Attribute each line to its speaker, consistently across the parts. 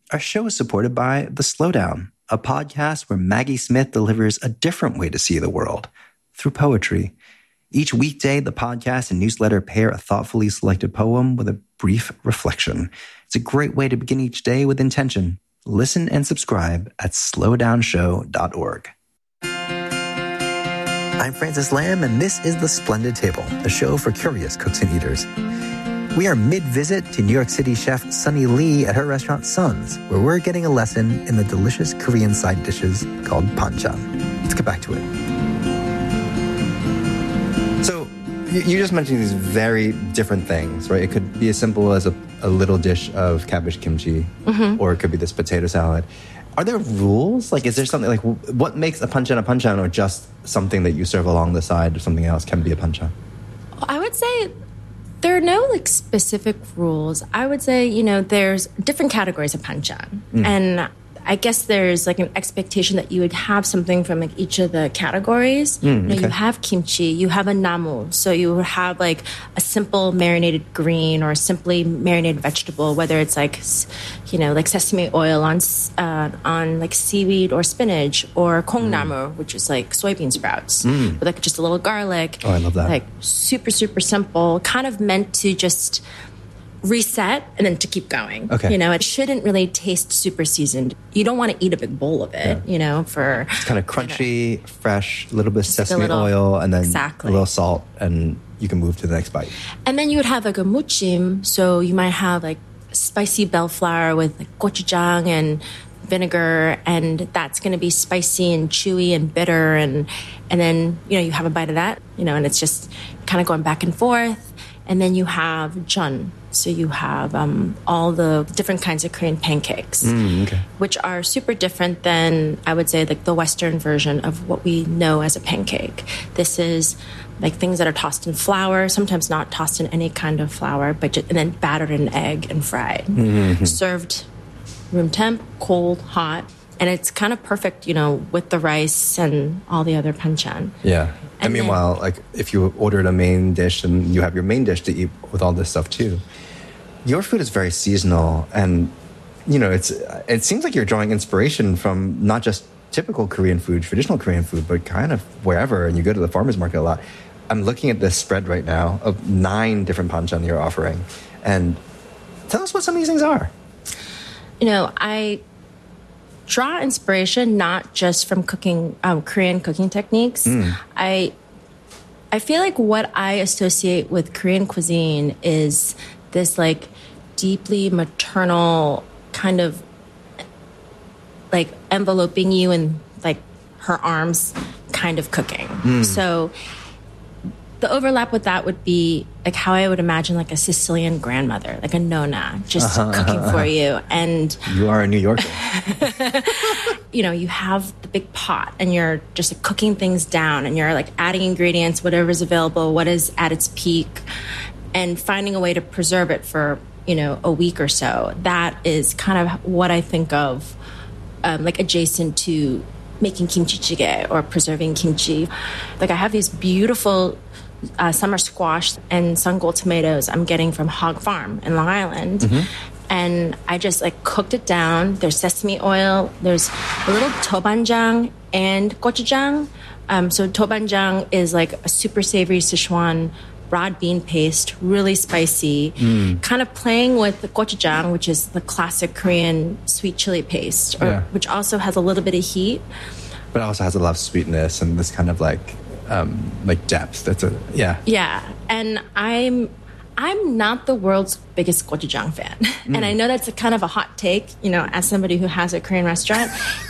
Speaker 1: Our show is supported by The Slowdown, a podcast where Maggie Smith delivers a different way to see the world through poetry. Each weekday, the podcast and newsletter pair a thoughtfully selected poem with a brief reflection. It's a great way to begin each day with intention. Listen and subscribe at slowdownshow.org. I'm Francis Lam, and this is The Splendid Table, a show for curious cooks and eaters. We are mid-visit to New York City chef Sunny Lee at her restaurant Sun's, where we're getting a lesson in the delicious Korean side dishes called banchan. Let's get back to it. So, you just mentioned these very different things, right? It could be as simple as a little dish of cabbage kimchi, or it could be this potato salad. Are there rules? Like, is there something like what makes a panchan, or just something that you serve along the side or something else can be a panchan?
Speaker 2: I would say there are no specific rules. I would say, there's different categories of panchan. And I guess there's an expectation that you would have something from each of the categories. You have kimchi, you have a namu, so you would have a simple marinated green or a simply marinated vegetable, whether it's sesame oil on seaweed or spinach, or kongnamu, which is soybean sprouts with just a little garlic.
Speaker 1: Oh, I love that.
Speaker 2: Super, super simple, kind of meant to just reset and then to keep going.
Speaker 1: Okay.
Speaker 2: It shouldn't really taste super seasoned. You don't want to eat a big bowl of it, for...
Speaker 1: It's kind of crunchy, fresh, a little bit of sesame oil, and then a little salt, and you can move to the next bite.
Speaker 2: And then you would have a muchim, so you might have spicy bell flour with gochujang and vinegar, and that's going to be spicy and chewy and bitter, and then, you have a bite of that, and it's just kind of going back and forth. And then you have jeon. So you have all the different kinds of Korean pancakes, which are super different than, I would say, the Western version of what we know as a pancake. This is things that are tossed in flour, sometimes not tossed in any kind of flour, and then battered in egg and fried. Served room temp, cold, hot. And it's kind of perfect, with the rice and all the other panchan. Yeah.
Speaker 1: And meanwhile, if you ordered a main dish and you have your main dish to eat with all this stuff too, your food is very seasonal. And, it seems like you're drawing inspiration from not just typical Korean food, traditional Korean food, but kind of wherever. And you go to the farmer's market a lot. I'm looking at this spread right now of 9 different panchan you're offering. And tell us what some of these things are.
Speaker 2: I draw inspiration not just from cooking, Korean cooking techniques. I feel like what I associate with Korean cuisine is this deeply maternal kind of enveloping you in her arms kind of cooking. So the overlap with that would be how I would imagine a Sicilian grandmother, a nonna, just cooking for you. And
Speaker 1: you are a New Yorker.
Speaker 2: You have the big pot and you're just cooking things down and you're adding ingredients, whatever's available, what is at its peak, and finding a way to preserve it for, a week or so. That is kind of what I think of adjacent to making kimchi jjigae or preserving kimchi. I have these beautiful summer squash and sun-gold tomatoes I'm getting from Hog Farm in Long Island. And I just cooked it down. There's sesame oil. There's a little tobanjang and gochujang. So tobanjang is a super savory Sichuan broad bean paste, really spicy, kind of playing with the gochujang, which is the classic Korean sweet chili paste, which also has a little bit of heat.
Speaker 1: But it also has a lot of sweetness and this kind of depth. That's Yeah,
Speaker 2: and I'm not the world's biggest gochujang fan. And I know that's kind of a hot take, as somebody who has a Korean restaurant.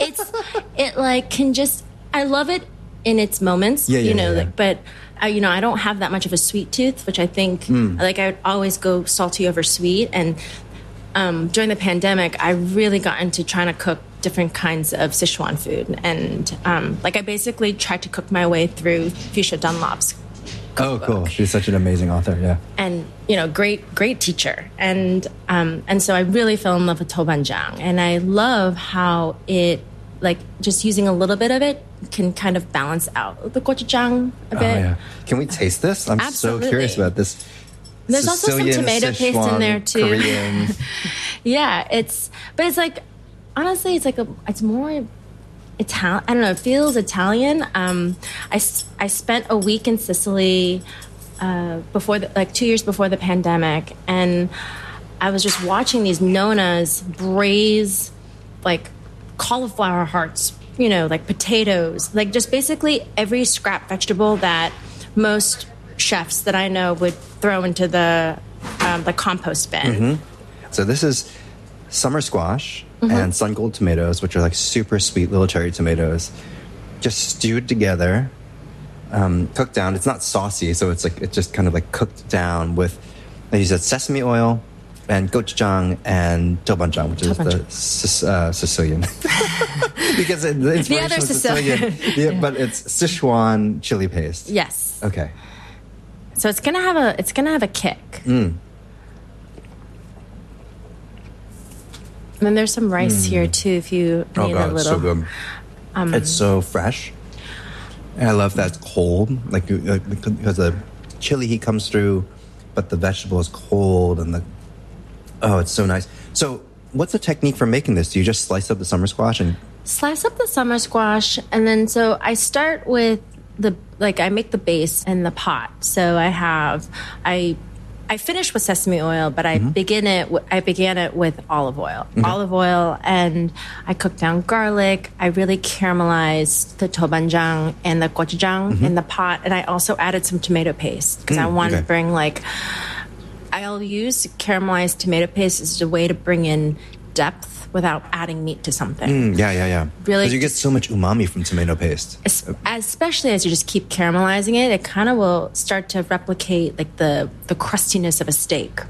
Speaker 2: I love it in its moments, but I don't have that much of a sweet tooth, which I think, I would always go salty over sweet. And during the pandemic, I really got into trying to cook different kinds of Sichuan food. And I basically tried to cook my way through Fuchsia Dunlop's cookbook.
Speaker 1: Oh, cool. She's such an amazing author, yeah.
Speaker 2: And, great teacher. And so I really fell in love with tobanjang. And I love how it, just using a little bit of it can kind of balance out the gochujang a bit.
Speaker 1: Yeah. Can we taste this? I'm
Speaker 2: Absolutely.
Speaker 1: so curious about this.
Speaker 2: There's
Speaker 1: Sicilian,
Speaker 2: also some tomato
Speaker 1: Sichuan,
Speaker 2: paste in there too.
Speaker 1: Korean.
Speaker 2: Yeah, but it's like, honestly, it's more Italian. I don't know. It feels Italian. I spent a week in Sicily before, 2 years before the pandemic, and I was just watching these nonas braise like cauliflower hearts, like potatoes, like just basically every scrap vegetable that most chefs that I know would throw into the compost bin.
Speaker 1: Mm-hmm. So this is summer squash and sun gold tomatoes, which are like super sweet little cherry tomatoes, just stewed together, cooked down. It's not saucy, so it's just kind of like cooked down with, like you said, sesame oil and gochujang and doubanjiang, which is the Sicilian. Because the inspiration
Speaker 2: other
Speaker 1: was Sicilian. Yeah, but it's Sichuan chili paste.
Speaker 2: Yes.
Speaker 1: Okay.
Speaker 2: So it's gonna have a kick. And then there's some rice here too, if you need a little.
Speaker 1: It's so good. It's so fresh. And I love that it's cold, because the chili heat comes through, but the vegetable is cold, and it's so nice. So, what's the technique for making this? Do you just slice up the summer squash and
Speaker 2: slice up the summer squash, and then so I start with I make the base in the pot. So I finish with sesame oil, but I began it with olive oil. Olive oil, and I cook down garlic. I really caramelized the doubanjiang and the gochujang in the pot, and I also added some tomato paste because I wanted to bring I'll use caramelized tomato paste as a way to bring in depth without adding meat to something.
Speaker 1: Yeah.
Speaker 2: Really,
Speaker 1: because you get so much umami from tomato paste.
Speaker 2: Especially as you just keep caramelizing it, it kind of will start to replicate like the crustiness of a steak,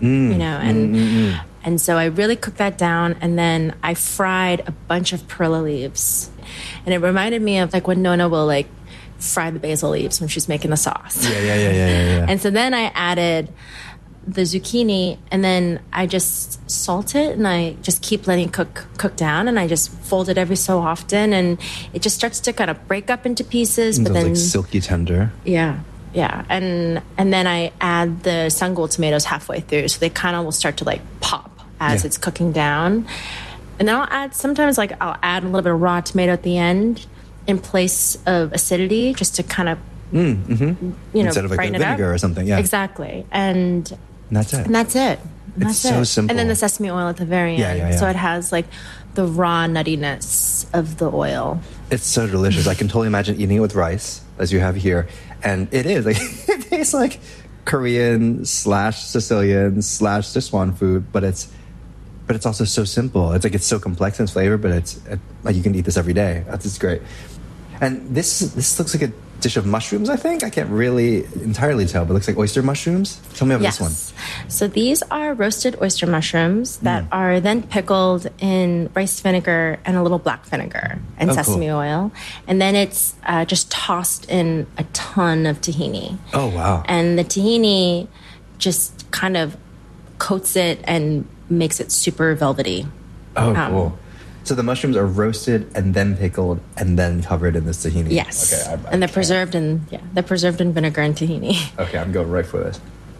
Speaker 2: and so I really cooked that down, and then I fried a bunch of perilla leaves, and it reminded me of like when Nona will fry the basil leaves when she's making the sauce.
Speaker 1: Yeah.
Speaker 2: And so then I added the zucchini, and then I just salt it, and I just keep letting it cook down, and I just fold it every so often, and it just starts to kind of break up into pieces. But then
Speaker 1: silky tender.
Speaker 2: Yeah, and then I add the sun gold tomatoes halfway through, so they kind of will start to pop as it's cooking down. And then I'll add a little bit of raw tomato at the end in place of acidity, just to kind of
Speaker 1: instead of
Speaker 2: brighten
Speaker 1: a vinegar or something. Yeah,
Speaker 2: exactly. And that's it.
Speaker 1: It's so simple.
Speaker 2: And then the sesame oil at the very end.
Speaker 1: Yeah.
Speaker 2: So it has the raw nuttiness of the oil.
Speaker 1: It's so delicious. I can totally imagine eating it with rice, as you have here. And it is. It tastes like Korean / Sicilian / Sichuan food, but it's also so simple. It's so complex in its flavor, but you can eat this every day. That's just great. And this looks like a dish of mushrooms, I think. I can't really entirely tell, but it looks like oyster mushrooms. Tell me about this one.
Speaker 2: So these are roasted oyster mushrooms that are then pickled in rice vinegar and a little black vinegar and sesame oil. And then it's just tossed in a ton of tahini.
Speaker 1: Oh, wow.
Speaker 2: And the tahini just kind of coats it and makes it super velvety.
Speaker 1: Oh, cool. So the mushrooms are roasted and then pickled and then covered in this tahini.
Speaker 2: Yes.
Speaker 1: Okay,
Speaker 2: and they're preserved in vinegar and tahini.
Speaker 1: Okay, I'm going right for this.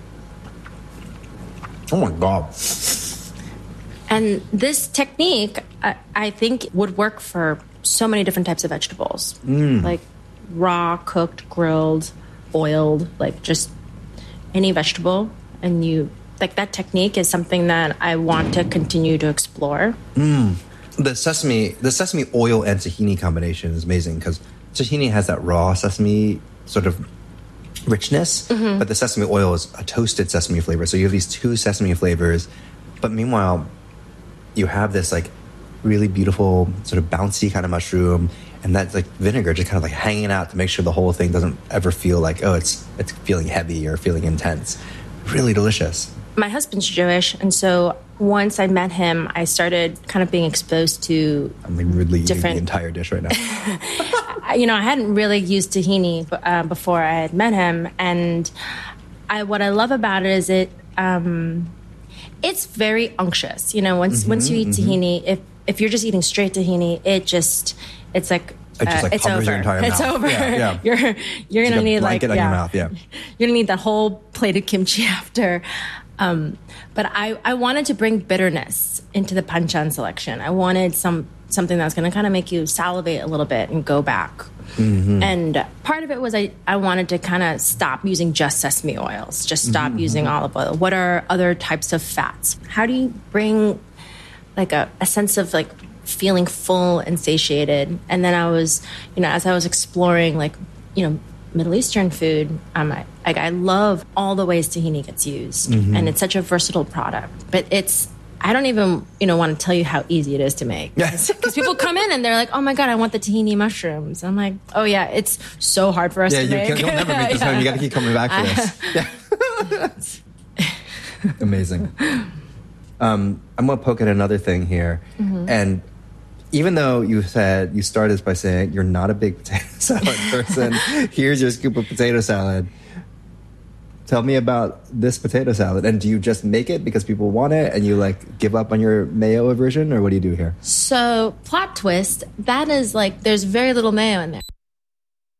Speaker 1: Oh my God.
Speaker 2: And this technique, I think, would work for so many different types of vegetables. Like raw, cooked, grilled, boiled, just any vegetable. And that technique is something that I want to continue to explore.
Speaker 1: The sesame oil and tahini combination is amazing because tahini has that raw sesame sort of richness, but the sesame oil is a toasted sesame flavor. So you have these two sesame flavors, but meanwhile, you have this really beautiful sort of bouncy kind of mushroom, and that vinegar just kind of hanging out to make sure the whole thing doesn't ever feel it's feeling heavy or feeling intense. Really delicious.
Speaker 2: My husband's Jewish, and so once I met him, I started kind of being exposed to
Speaker 1: I'm rudely eating the entire dish right now.
Speaker 2: I hadn't really used tahini before I had met him, and what I love about it is it's very unctuous. Once you eat tahini, if you're just eating straight tahini, it's like it's
Speaker 1: covers
Speaker 2: over.
Speaker 1: Your entire mouth.
Speaker 2: It's over.
Speaker 1: Yeah.
Speaker 2: You're gonna need
Speaker 1: blanket on your mouth. Yeah.
Speaker 2: You're gonna need that whole plate of kimchi after. But I wanted to bring bitterness into the panchan selection. I wanted something that's going to kind of make you salivate a little bit and go back. Mm-hmm. And part of it was I wanted to kind of stop using just sesame oils, just stop using olive oil. What are other types of fats? How do you bring like a sense of like feeling full and satiated? And then I was, as I was exploring like, Middle Eastern food, I love all the ways tahini gets used. And it's such a versatile product. But I don't even, want to tell you how easy it is to make. Because people come in and they're like, oh my God, I want the tahini mushrooms. I'm like, oh yeah, it's so hard for us to make.
Speaker 1: You'll never make this home. You got to keep coming back for this. Amazing. I'm going to poke at another thing here. And even though you said, you started by saying you're not a big potato salad person, here's your scoop of potato salad. Tell me about this potato salad. And do you just make it because people want it and you like give up on your mayo version, or what do you do here?
Speaker 2: So, plot twist, that is like, there's very little mayo in there.